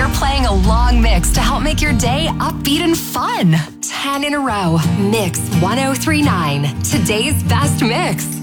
We're playing a long mix to help make your day upbeat and fun. 10 in a row. Mix 1039. Today's best mix.